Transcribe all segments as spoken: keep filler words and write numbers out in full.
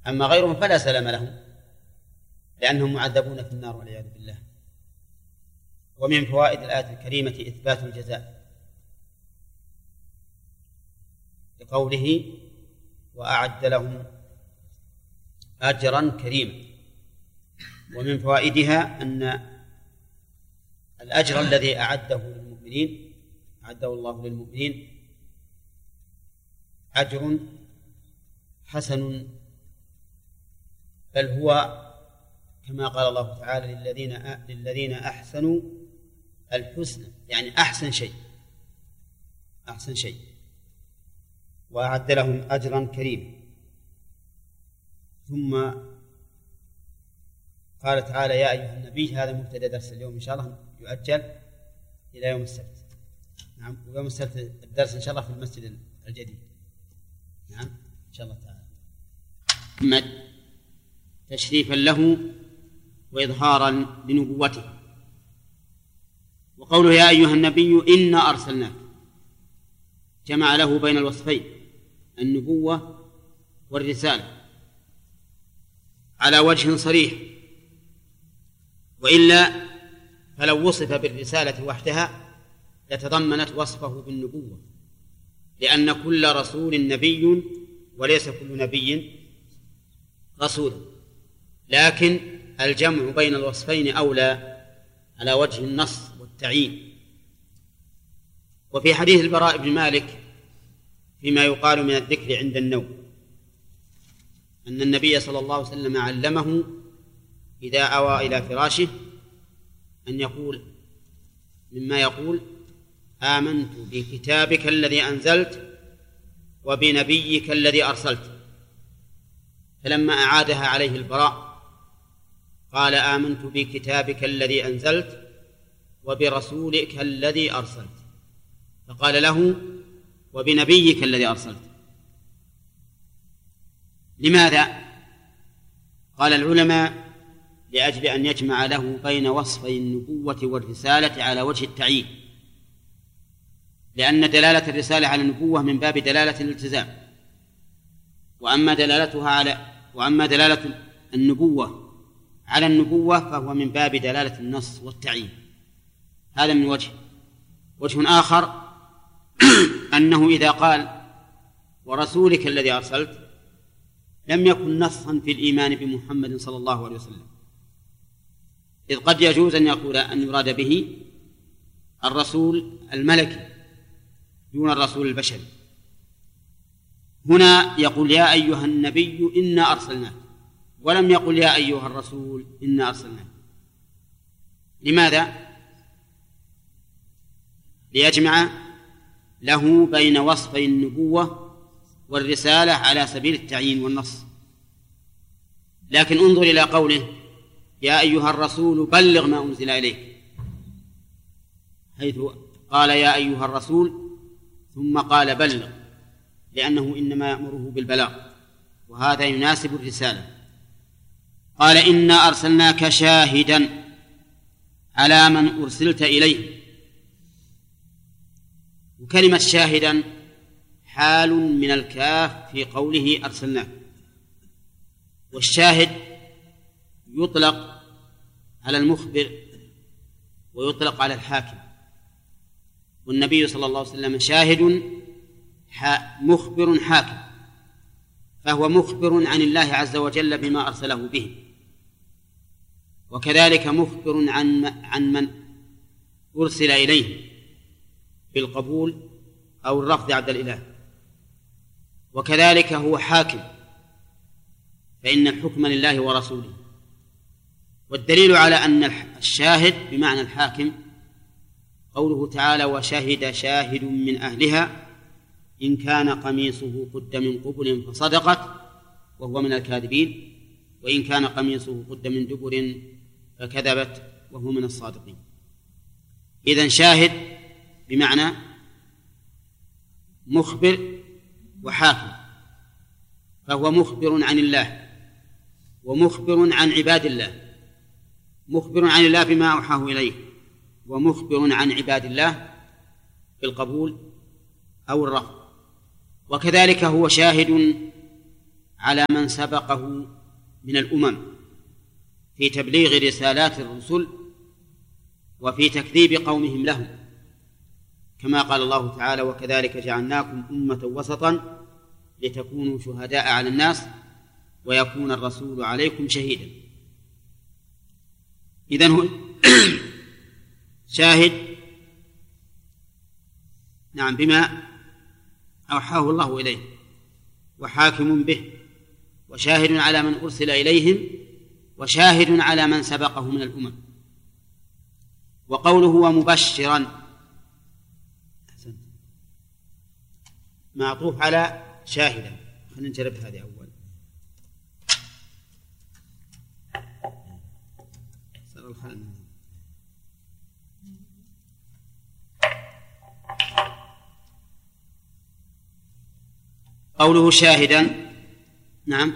أما غيرهم فلا سلام لهم، لأنهم معذبون في النار والعياذ بالله. ومن فوائد الآية الكريمة إثبات الجزاء لقوله وأعد لهم أجرا كريما. ومن فوائدها أن الأجر الذي أعده للمؤمنين أعده الله للمؤمنين أجر حسن، بل هو كما قال الله تعالى للذين للذين أحسنوا الحسنى، يعني أحسن شيء أحسن شيء وأعد لهم أجرا كريما. ثم قال تعالى يا أيها النبي، هذا مبتدأ درس اليوم إن شاء الله يؤجل إلى يوم السبت. نعم، ويوم السبت الدرس إن شاء الله في المسجد الجديد. نعم إن شاء الله تعالى. محمد تشريفا له وإظهارا لنبوته. وقوله يا أيها النبي إنا أرسلناك جمع له بين الوصفين النبوة والرسالة على وجه صريح، وإلا فلو وصف بالرسالة وحدها لتضمنت وصفه بالنبوة، لأن كل رسول نبي وليس كل نبي رسول، لكن الجمع بين الوصفين أولى على وجه النص والتعيين. وفي حديث البراء بن مالك فيما يقال من الذكر عند النوم أن النبي صلى الله عليه وسلم علمه إذا أوى إلى فراشه أن يقول مما يقول آمنت بكتابك الذي أنزلت وبنبيك الذي أرسلت. فلما أعادها عليه البراء قال آمنت بكتابك الذي أنزلت وبرسولك الذي أرسلت، فقال له وبنبيك الذي أرسلت. لماذا؟ قال العلماء لأجل أن يجمع له بين وصفي النبوة والرسالة على وجه التعيين، لأن دلالة الرسالة على النبوة من باب دلالة الالتزام، وأما دلالتها على وأما دلالة النبوة على النبوة فهو من باب دلالة النص والتعيين. هذا من وجه. وجه آخر أنه إذا قال ورسولك الذي أرسلت لم يكن نصا في الإيمان بمحمد صلى الله عليه وسلم، إذ قد يجوز أن يقول أن يراد به الرسول الملكي دون الرسول البشري. هنا يقول يا أيها النبي إنا أرسلناك، ولم يقل يا أيها الرسول إنا أرسلناك. لماذا؟ ليجمع له بين وصفي النبوة والرسالة على سبيل التعيين والنص. لكن انظر إلى قوله يا أيها الرسول بلغ ما أنزل إليك، حيث قال يا أيها الرسول ثم قال بلغ، لأنه إنما يأمره بالبلاغ، وهذا يناسب الرسالة. قال إنا أرسلناك شاهدا على من أرسلت إليه. وكلمة شاهدا حال من الكاف في قوله أرسلناك، والشاهد يطلق على المخبر ويطلق على الحاكم، والنبي صلى الله عليه وسلم شاهد مخبر حاكم، فهو مخبر عن الله عز وجل بما أرسله به، وكذلك مخبر عن عن من أرسل إليه بالقبول أو الرفض عبد الإله، وكذلك هو حاكم، فإن الحكم لله ورسوله. والدليل على أن الشاهد بمعنى الحاكم قوله تعالى وشهد شاهد من أهلها إن كان قميصه قد من قبل فصدقت وهو من الكاذبين وإن كان قميصه قد من دبر فكذبت وهو من الصادقين. إذن شاهد بمعنى مخبر وحاكم، فهو مخبر عن الله ومخبر عن عباد الله، مخبر عن الله بما أوحاه إليه، ومخبر عن عباد الله بالقبول أو الرفض. وكذلك هو شاهد على من سبقه من الأمم في تبليغ رسالات الرسل وفي تكذيب قومهم لهم، كما قال الله تعالى: وكذلك جعلناكم أمة وسطا لتكونوا شهداء على الناس ويكون الرسول عليكم شهيدا. إذن هو شاهد نعم بما أوحاه الله إليه، وحاكم به، وشاهد على من أرسل إليهم، وشاهد على من سبقه من الأمم. وقوله ومبشرا معطوف على شاهدا. خلينا نجرب هذه أول. قوله شاهدا نعم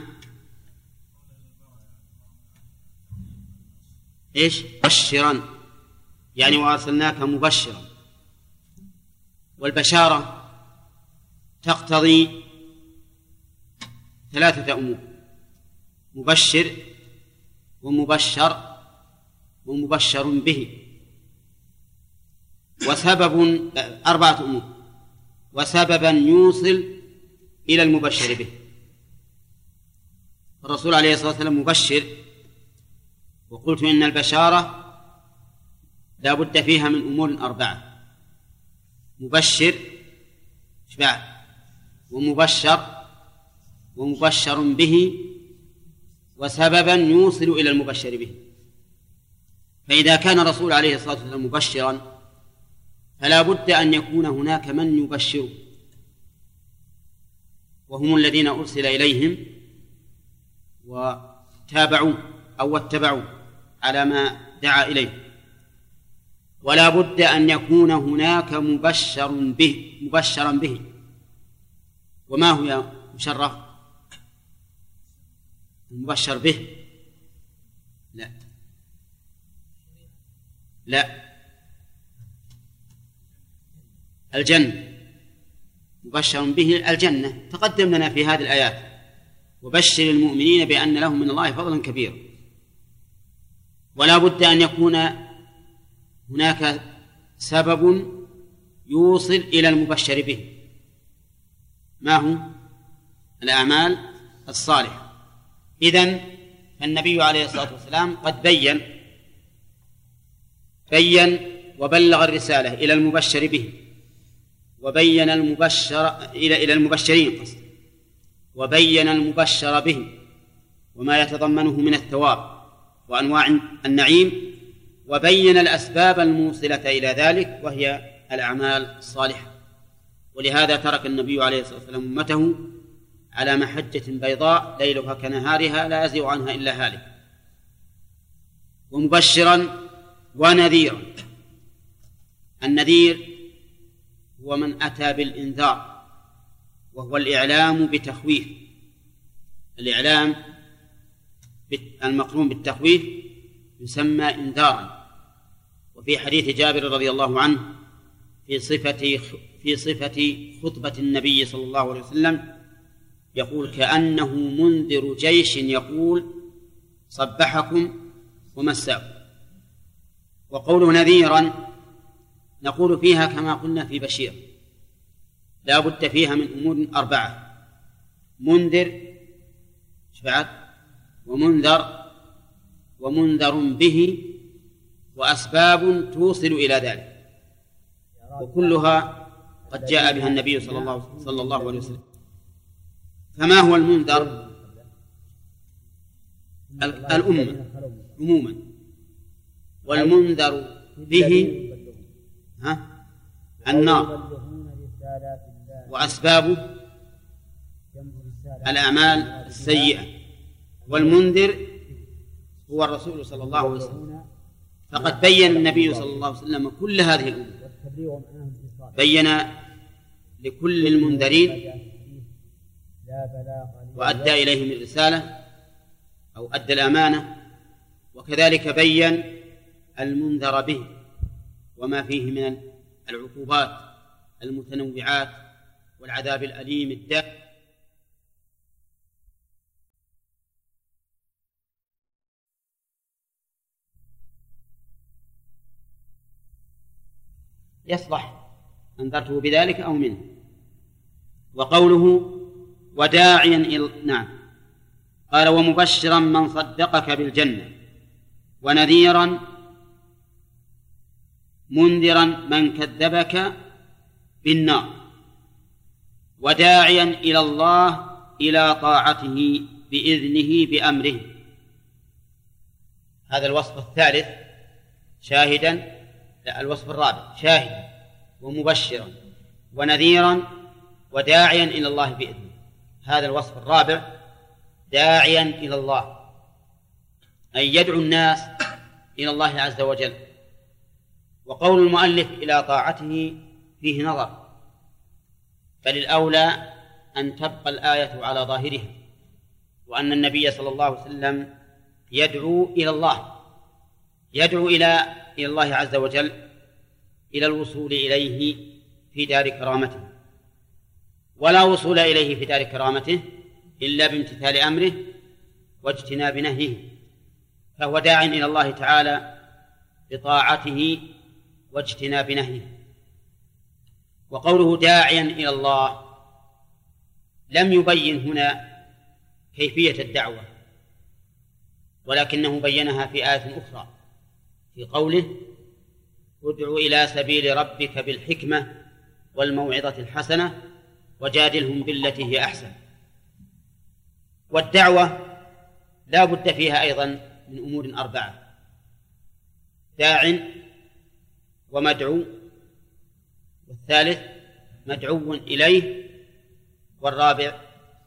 إيش؟ مبشرا، يعني وأرسلناك مبشرا. والبشارة تقتضي ثلاثة أمور: مبشر ومبشر ومبشر به. وسبب أربعة أمور: وسببا يوصل إلى المبشر به. الرسول عليه الصلاة والسلام مبشر، وقلت إن البشارة لا بد فيها من أمور أربعة: مبشر ومبشر ومبشر به وسببا يوصل إلى المبشر به. فإذا كان الرسول عليه الصلاة والسلام مبشرا فلا بد أن يكون هناك من يبشر، وهم الذين أرسل إليهم وتابعوا أو اتبعوا على ما دعا إليه. ولا بد أن يكون هناك مبشر به مبشرا به. وما هو يا مشرف المبشر به؟ لا لا الجنة. مبشر به الجنة تقدم لنا في هذه الآيات: وبشر المؤمنين بأن لهم من الله فضلا كبيرا. ولا بد أن يكون هناك سبب يوصل إلى المبشر به. ما هو؟ الأعمال الصالحة. إذن فالنبي عليه الصلاة والسلام قد بين بين وبلغ الرسالة إلى المبشر به، وبين المبشر إلى إلى المبشرين قصد وبين المبشر به وما يتضمنه من الثواب وأنواع النعيم، وبين الأسباب الموصلة إلى ذلك وهي الأعمال الصالحة. ولهذا ترك النبي عليه الصلاة والسلام أمته على محجة بيضاء ليلها كنهارها لا يزيغ عنها إلا هالك. ومبشرا ونذيرا. النذير هو من أتى بالإنذار، وهو الإعلام بتخويف. الإعلام المقرون بالتخويف يسمى إنذارا. وفي حديث جابر رضي الله عنه في صفة في صفة خطبة النبي صلى الله عليه وسلم يقول: كأنه منذر جيش يقول صبحكم ومساكم. وقوله نذيرا نقول فيها كما قلنا في بشير، لا بد فيها من أمور أربعة: منذر شفعت ومنذر ومنذر به وأسباب توصل إلى ذلك، وكلها قد جاء بها النبي صلى الله, صلى الله عليه وسلم. فما هو المنذر؟ الأمة عموما، والمنذر به ها النار، وأسبابه الأعمال السيئة. والمنذر هو الرسول صلى الله عليه وسلم، فقد بين النبي صلى الله عليه وسلم كل هذه الأمور، بين لكل المنذرين وأدى إليهم الرسالة أو أدى الأمانة، وكذلك بين المنذر به وما فيه من العقوبات المتنوعات والعذاب الأليم الدائم. يصلح أنذرته بذلك أو منه. وقوله وداعيا إلى نعم قال ومبشرا من صدقك بالجنة ونذيرا منذرا من كذبك بالنار وداعيا إلى الله إلى طاعته بإذنه بأمره. هذا الوصف الثالث شاهدا لا الوصف الرابع شاهدا ومبشرا ونذيرا وداعيا إلى الله بإذنه. هذا الوصف الرابع داعيا إلى الله أي يدعو الناس إلى الله عز وجل. وقول المؤلف إلى طاعته فيه نظر، بل الأولى أن تبقى الآية على ظاهرها وأن النبي صلى الله عليه وسلم يدعو إلى الله يدعو إلى إلى الله عز وجل إلى الوصول إليه في دار كرامته، ولا وصول إليه في دار كرامته إلا بامتثال أمره واجتناب نهيه، فهو داع إلى الله تعالى بطاعته واجتناب نهيه. وقوله داعيا إلى الله لم يبين هنا كيفية الدعوة، ولكنه بينها في آية أخرى في قوله ادع إلى سبيل ربك بالحكمة والموعظة الحسنة وجادلهم بالتي هي أحسن. والدعوة لا بد فيها أيضا من أمور أربعة: داع ومدعو، والثالث مدعو إليه، والرابع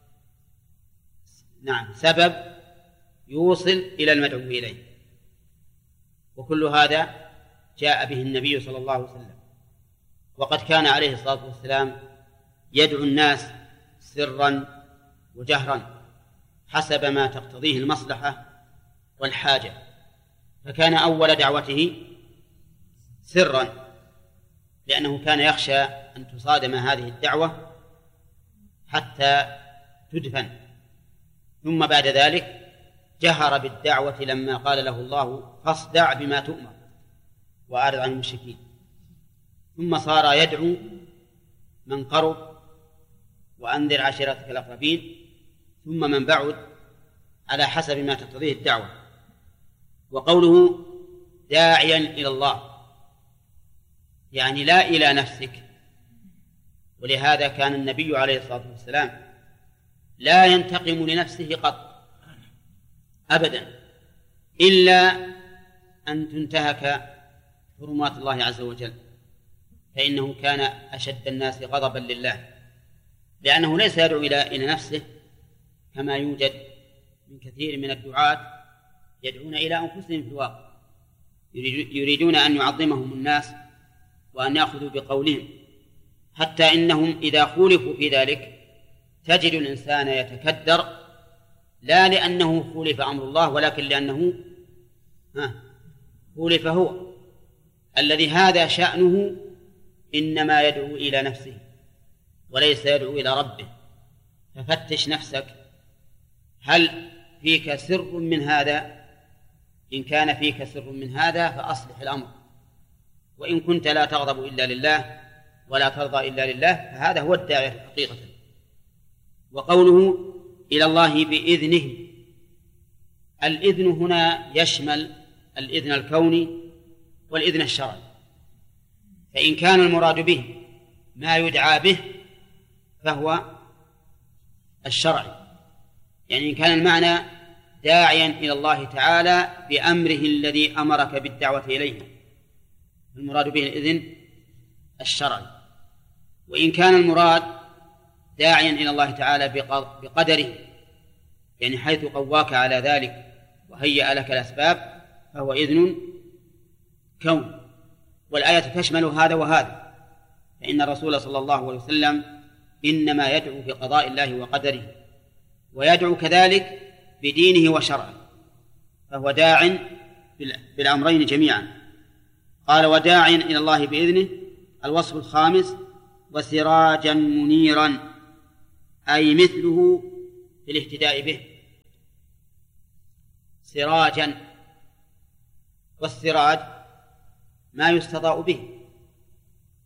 نعم سبب يوصل إلى المدعو إليه. وكل هذا جاء به النبي صلى الله عليه وسلم، وقد كان عليه الصلاة والسلام يدعو الناس سرا وجهرا حسب ما تقتضيه المصلحة والحاجة، فكان أول دعوته سرا لأنه كان يخشى أن تصادم هذه الدعوة حتى تدفن، ثم بعد ذلك جهر بالدعوة لما قال له الله فاصدع بما تؤمر وأعرض عن المشركين، ثم صار يدعو من قرب وأنذر عشيرتك الأقربين، ثم من بعد على حسب ما تقتضيه الدعوة. وقوله داعيا إلى الله يعني لا إلى نفسك، ولهذا كان النبي عليه الصلاة والسلام لا ينتقم لنفسه قط أبدا إلا أن تنتهك حرمات الله عز وجل، فإنه كان أشد الناس غضبا لله، لأنه ليس يدعو إلى نفسه كما يوجد من كثير من الدعاة يدعون إلى أنفسهم في الواقع، يريدون أن يعظمهم الناس وأن يأخذوا بقولهم، حتى إنهم إذا خولفوا في ذلك تجد الإنسان يتكدر لا لأنه خولف أمر الله ولكن لأنه خولف هو الذي هذا شأنه، إنما يدعو إلى نفسه وليس يدعو إلى ربه. ففتش نفسك هل فيك سر من هذا؟ إن كان فيك سر من هذا فأصلح الأمر، وإن كنت لا تغضب إلا لله ولا ترضى إلا لله فهذا هو الداعي حقيقة. وقوله إلى الله بإذنه، الإذن هنا يشمل الإذن الكوني والإذن الشرعي، فإن كان المراد به ما يدعى به فهو الشرعي، يعني إن كان المعنى داعيا إلى الله تعالى بأمره الذي أمرك بالدعوة إليه المراد به الإذن الشرعي. وإن كان المراد داعيا إلى الله تعالى بقدره يعني حيث قواك على ذلك وهيأ لك الأسباب فهو إذن كون، والآية تشمل هذا وهذا، فإن الرسول صلى الله عليه وسلم إنما يدعو بقضاء الله وقدره، ويدعو كذلك بدينه وشرعه، فهو داع بالأمرين جميعا. قال وداعيا إلى الله بإذنه. الوصف الخامس وسراجا منيرا أي مثله في الاهتداء به، سراجا، والسراج ما يستضاء به،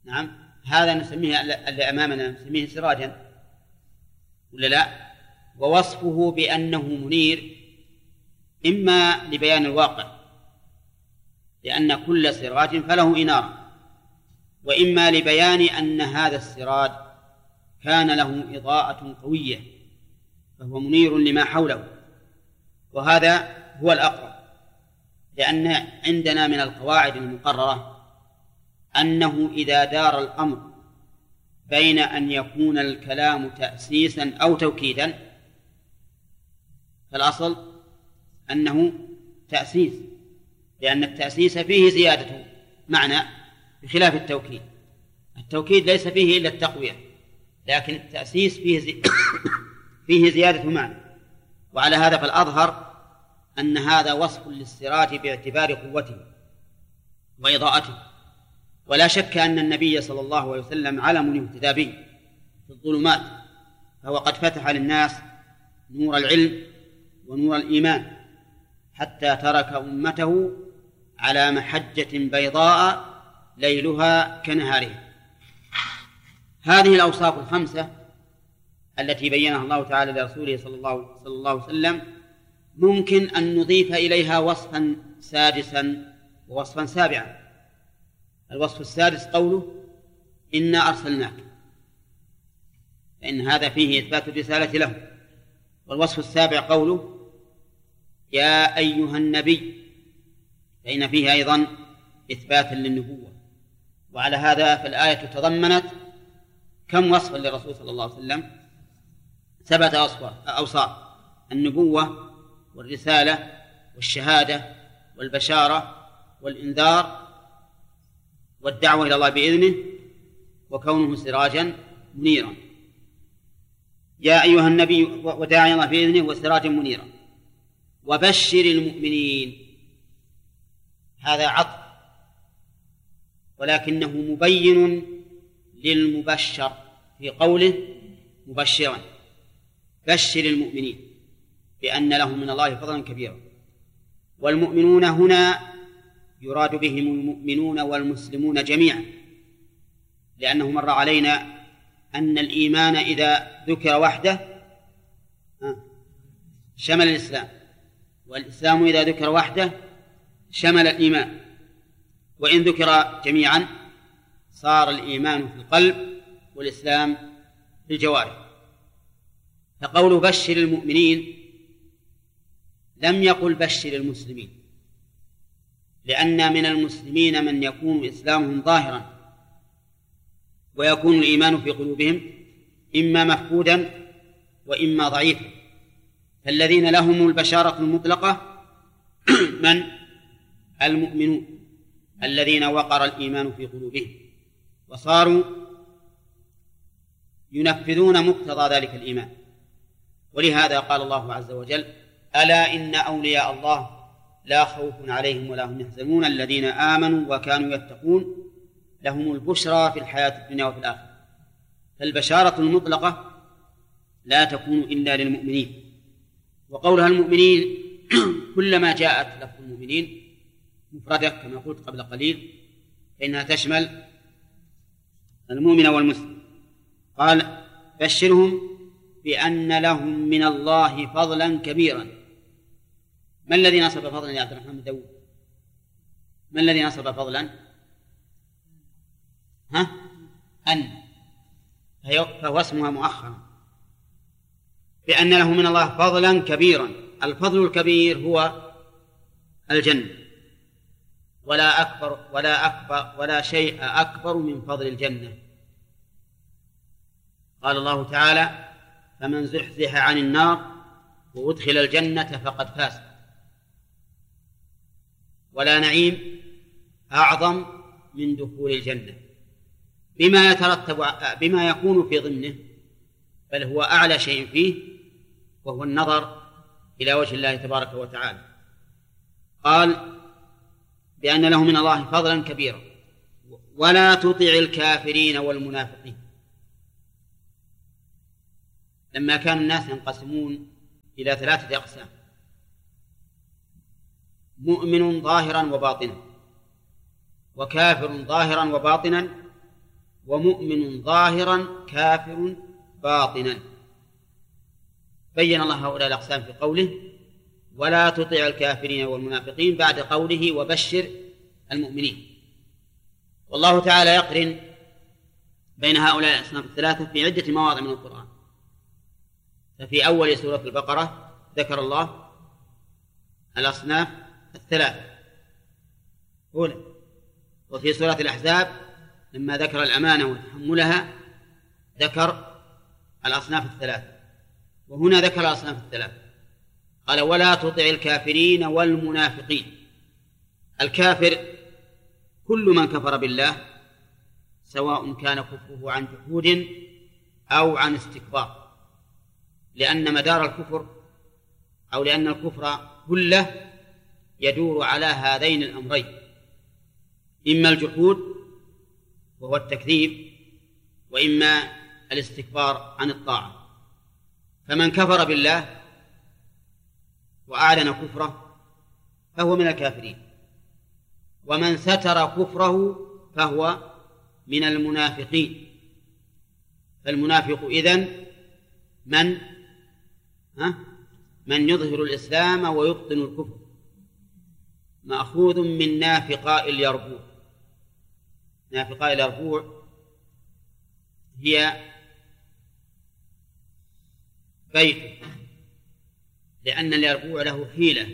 نعم هذا نسميه اللي أمامنا نسميه سراجا ولا لا؟ ووصفه بأنه منير إما لبيان الواقع لأن كل سراج فله إنارة، وإما لبيان أن هذا السراج كان له إضاءة قوية فهو منير لما حوله، وهذا هو الأقرب، لأن عندنا من القواعد المقررة أنه إذا دار الأمر بين أن يكون الكلام تأسيسا أو توكيدا فالأصل أنه تأسيس، لأن التأسيس فيه زيادة معنى بخلاف التوكيد. التوكيد ليس فيه إلا التقوية، لكن التأسيس فيه زي... فيه زيادة معنى. وعلى هذا فالأظهر أن هذا وصف للسراج باعتبار قوته وإضاءته، ولا شك أن النبي صلى الله عليه وسلم علم يهتدى به في الظلمات، فهو قد فتح للناس نور العلم ونور الإيمان حتى ترك أمته على محجة بيضاء ليلها كنهارها. هذه الأوصاف الخمسة التي بينها الله تعالى لرسوله صلى الله, صلى الله عليه وسلم ممكن أن نضيف إليها وصفا سادسا ووصفا سابعا. الوصف السادس قوله إنا أرسلناك، فإن هذا فيه إثبات الرسالة له. والوصف السابع قوله يا أيها النبي، فإن فيه أيضا إثباتا للنبوة. وعلى هذا فالآية تضمنت كم وصفا للرسول صلى الله عليه وسلم؟ سبعة أوصاف: النبوة والرسالة والشهادة والبشارة والإنذار والدعوة إلى الله بإذنه وكونه سراجا منيرا. يا أيها النبي وداعي الله بإذنه وسراجا منيرا وبشر المؤمنين. هذا عطف ولكنه مبين للمبشر في قوله مبشرا. بشر المؤمنين بأن لهم من الله فضلا كبيرا. والمؤمنون هنا يراد بهم المؤمنون والمسلمون جميعا، لأنه مر علينا أن الإيمان إذا ذكر وحده شمل الإسلام، والإسلام إذا ذكر وحده شمل الإيمان، وإن ذكر جميعا صار الإيمان في القلب والإسلام في الجوارح. فقول بشر المؤمنين لم يقل بشر المسلمين، لأن من المسلمين من يكون إسلامهم ظاهرا ويكون الإيمان في قلوبهم إما مفقودا وإما ضعيفا. فالذين لهم البشارة المطلقة من؟ المؤمنون الذين وقر الإيمان في قلوبهم وصاروا ينفذون مقتضى ذلك الإيمان. ولهذا قال الله عز وجل ألا إن أولياء الله لا خوف عليهم ولا هم يحزنون الذين آمنوا وكانوا يتقون لهم البشرى في الحياة الدنيا وفي الآخرة. فالبشارة المطلقة لا تكون إلا للمؤمنين. وقولها المؤمنين كلما جاءت لفظ المؤمنين مفردة كما قلت قبل قليل فإنها تشمل المؤمن والمسلم. قال بشرهم بأن لهم من الله فضلا كبيرا. ما الذي نصب فضلا يا عبد الرحمن داود؟ ما الذي نصب فضلا؟ ها؟ أن، فهو اسمها مؤخرا. بأن له من الله فضلا كبيرا. الفضل الكبير هو الجنة، ولا أكبر ولا أكبر ولا شيء أكبر من فضل الجنة. قال الله تعالى فمن زحزح عن النار وأدخل الجنة فقد فاز. ولا نعيم أعظم من دخول الجنة بما يترتب بما يكون في ضمنه، بل هو أعلى شيء فيه وهو النظر إلى وجه الله تبارك وتعالى. قال بأن له من الله فضلا كبيرا ولا تطع الكافرين والمنافقين. لما كان الناس ينقسمون إلى ثلاثة أقسام: مؤمن ظاهرا وباطنا، وكافر ظاهرا وباطنا، ومؤمن ظاهرا كافر باطنا. بين الله هؤلاء الأقسام في قوله ولا تطع الكافرين والمنافقين بعد قوله وبشر المؤمنين. والله تعالى يقرن بين هؤلاء الأصناف الثلاثة في عدة مواضع من القرآن. ففي أول سورة البقرة ذكر الله الأصناف الثلاثة أولى، وفي سورة الأحزاب لما ذكر الأمانة وتحملها ذكر الأصناف الثلاثة، وهنا ذكر الأصناف الثلاثة قال ولا تطع الكافرين والمنافقين. الكافر كل من كفر بالله سواء كان كفره عن جحود أو عن استكبار، لأن مدار الكفر أو لأن الكفر كله يدور على هذين الأمرين، إما الجحود وهو التكذيب، وإما الاستكبار عن الطاعة. فمن كفر بالله وأعلن كفره فهو من الكافرين، ومن ستر كفره فهو من المنافقين. فالمنافق إذن من ها من يظهر الإسلام ويبطن الكفر، مأخوذ من نافقاء اليربوع. نافقاء اليربوع هي بيت، لأن اليربوع له حيلة،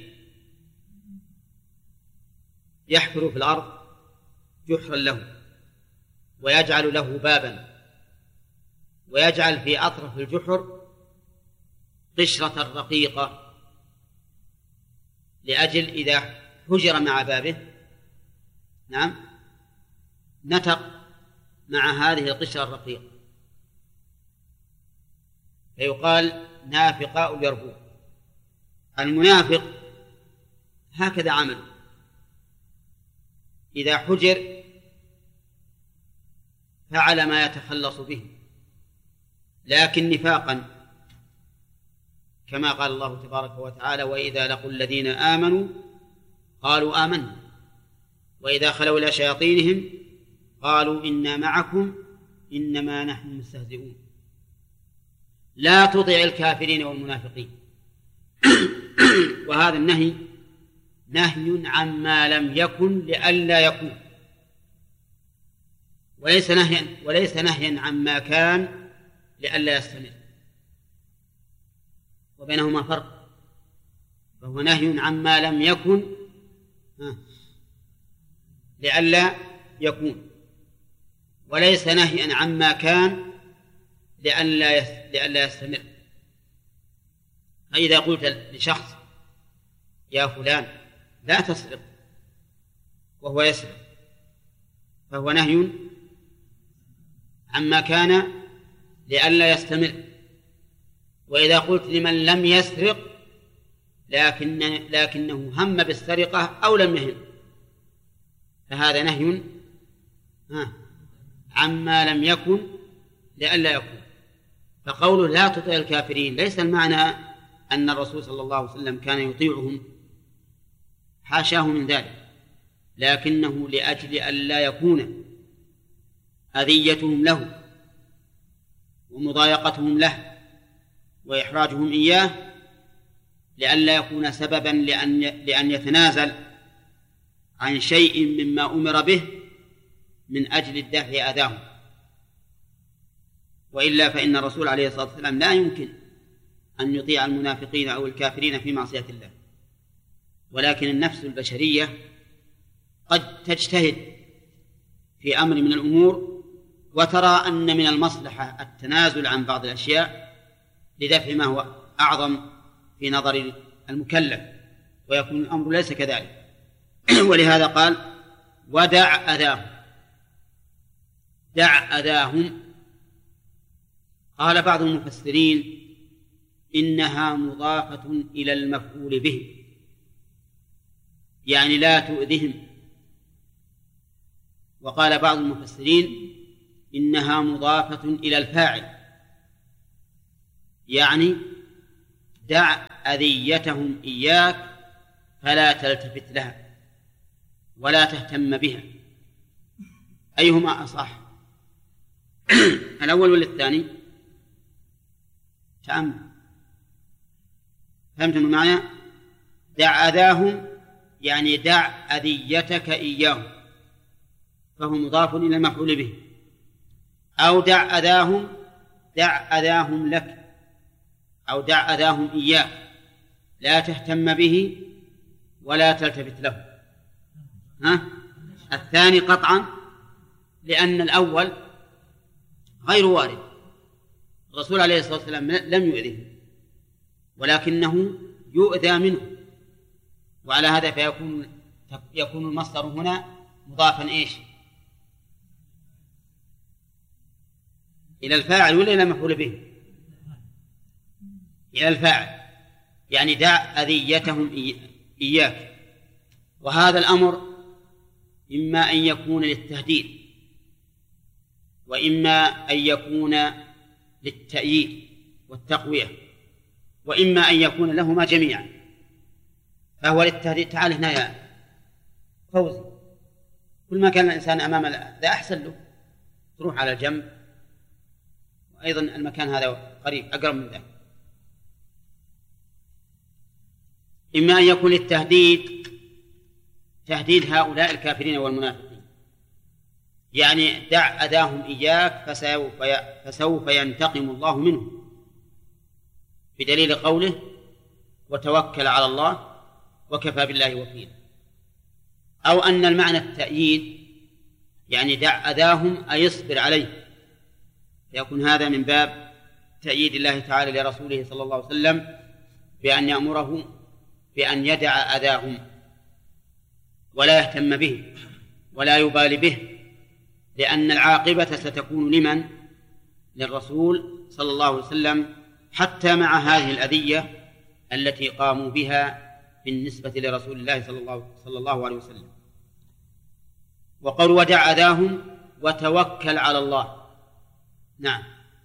يحفر في الأرض جحرا له ويجعل له بابا، ويجعل في أطرف الجحر قشرة رقيقة لأجل إذا هجر مع بابه نعم نتق مع هذه القشرة الرقيقة، فيقال نافقاء اليربوع. المنافق هكذا عمله، إذا حجر فعل ما يتخلص به، لكن نفاقا، كما قال الله تبارك وتعالى وإذا لقوا الذين آمنوا قالوا آمنا وإذا خلوا إلى شياطينهم قالوا إنا معكم إنما نحن مستهزئون. لا تطع الكافرين والمنافقين. وهذا النهي نهي عما لم يكن لئلا يكون، وليس نهيا وليس نهيا عما كان لئلا يستمر، وبينهما فرق. فهو نهي عما لم يكن لئلا يكون، وليس نهيا عما كان لئلا لئلا يستمر. فإذا قلت لشخص يا فلان لا تسرق وهو يسرق فهو نهي عما كان لئلا يستمر. وإذا قلت لمن لم يسرق لكن لكنه هم بالسرقة أو لم يهم فهذا نهي عما لم يكن لئلا يكون. فقوله لا تطع الكافرين ليس المعنى أن الرسول صلى الله عليه وسلم كان يطيعهم، حاشاه من ذلك، لكنه لأجل أن لا يكون أذيتهم له ومضايقتهم له وإحراجهم إياه، لئلا يكون سببا لأن لأن يتنازل عن شيء مما أمر به من أجل الدفع أذاهم. وإلا فإن الرسول عليه الصلاة والسلام لا يمكن أن يطيع المنافقين أو الكافرين في معصية الله، ولكن النفس البشرية قد تجتهد في أمر من الأمور وترى أن من المصلحة التنازل عن بعض الأشياء لدفع ما هو أعظم في نظر المكلف، ويكون الأمر ليس كذلك. ولهذا قال ودع أذاهم. دع أذاهم. قال بعض المفسرين إنها مضافة إلى المفعول به، يعني لا تؤذهم. وقال بعض المفسرين إنها مضافة إلى الفاعل، يعني دع أذيتهم إياك فلا تلتفت لها ولا تهتم بها. أيهما أصح؟ الأول ولا الثاني؟ تأمل. فهمتم المعنى؟ دع أذاهم يعني دع أذيتك إياهم، فهو مضاف إلى المفعول به. أو دع أذاهم دع أذاهم لك، أو دع أذاهم إياك، لا تهتم به ولا تلتفت له. ها؟ الثاني قطعا، لأن الأول غير وارد. الرسول عليه الصلاة والسلام لم يؤذه، ولكنه يؤذى منه، وعلى هذا فيكون يكون المصدر هنا مضافا إيش؟ إلى الفاعل ولا إلى المفعول به؟ إلى الفاعل، يعني دع أذيتهم إياك. وهذا الأمر إما أن يكون للتهديد، وإما أن يكون للتأييد والتقوية، وإما أن يكون لهما جميعا. فهو للتهديد، تعال هنا يا فوزي، كل ما كان الإنسان أمام ذا أحسن له، تروح على الجنب، وأيضا المكان هذا قريب أقرب من ذا. إما أن يكون للتهديد، تهديد هؤلاء الكافرين والمنافقين، يعني دع أذاهم إياك فسوف فسوف ينتقم الله منهم، بدليل قوله وتوكل على الله وكفى بالله وكيلا. أو أن المعنى التأييد، يعني دع أذاهم أي اصبر عليه، فيكون هذا من باب تأييد الله تعالى لرسوله صلى الله عليه وسلم بأن يأمره بأن يدع أذاهم ولا يهتم به ولا يبالي به، لأن العاقبة ستكون لمن؟ للرسول صلى الله عليه وسلم، حتى مع هذه الأذية التي قاموا بها بالنسبة لرسول الله صلى الله, صلى الله عليه وسلم. وقال ودع أذاهم وتوكل على الله. نعم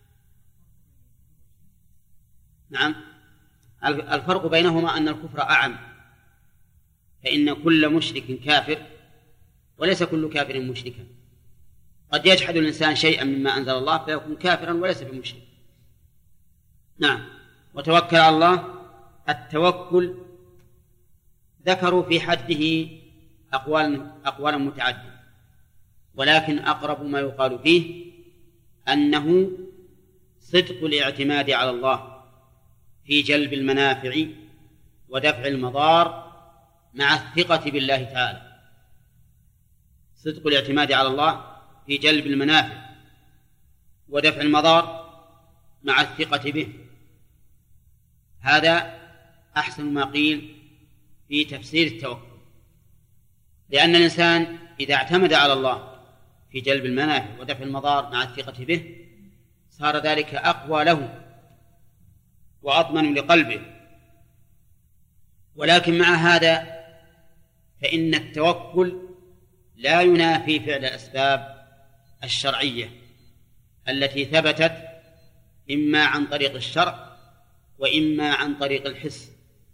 نعم الفرق بينهما أن الكفر أعم، فإن كل مشرك كافر، وليس كل كافر مشركا. قد يجحد الإنسان شيئا مما أنزل الله فيكون كافرا وليس بمشرك. نعم. وتوكل على الله، التوكل ذكروا في حده أقوال أقوالا متعددة، ولكن أقرب ما يقال فيه أنه صدق الاعتماد على الله في جلب المنافع ودفع المضار مع الثقة بالله تعالى. صدق الاعتماد على الله في جلب المنافع ودفع المضار مع الثقة به، هذا أحسن ما قيل في تفسير التوكل. لأن الإنسان إذا اعتمد على الله في جلب المنافع ودفع المضار مع الثقة به صار ذلك أقوى له وأضمن لقلبه. ولكن مع هذا فإن التوكل لا ينافي فعل الأسباب الشرعية التي ثبتت إما عن طريق الشرع وإما عن طريق الحس.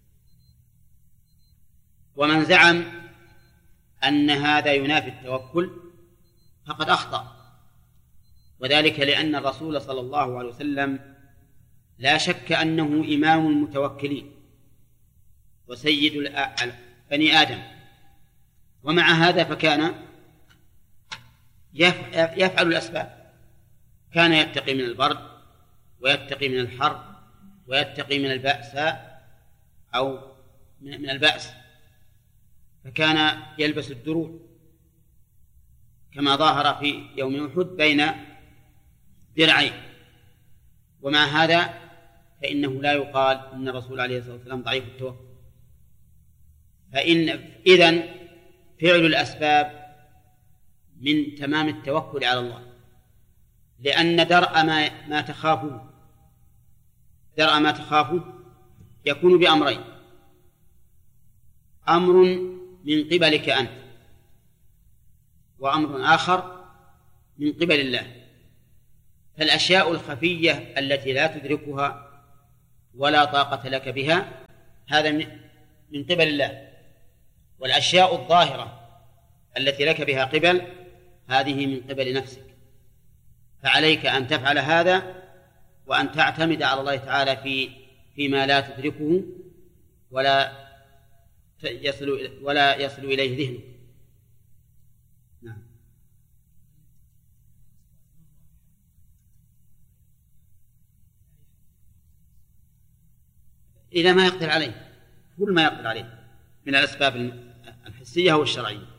ومن زعم أن هذا ينافي التوكل فقد أخطأ، وذلك لأن الرسول صلى الله عليه وسلم لا شك أنه إمام المتوكلين وسيد بني آدم، ومع هذا فكان يفعل الأسباب. كان يتقي من البرد ويتقي من الحر ويتقي من البأساء أو من البأس، فكان يلبس الدروع كما ظاهر في يوم أحد بين درعين. ومع هذا فإنه لا يقال أن الرسول عليه الصلاة والسلام ضعيف التوكل. فإن إذن فعل الأسباب من تمام التوكل على الله، لأن درء ما, ما تخافه درء ما تخافه يكون بأمرين: أمر من قبلك أنت، وأمر آخر من قبل الله. فالأشياء الخفية التي لا تدركها ولا طاقة لك بها هذا من قبل الله، والأشياء الظاهرة التي لك بها قبل هذه من قبل نفسك. فعليك أن تفعل هذا وأن تعتمد على الله تعالى في فيما لا تدركه ولا يصل ولا يصل إليه ذهنك. نعم. إذا ما يقدر عليه كل ما يقدر عليه من الأسباب الحسية والشرعية.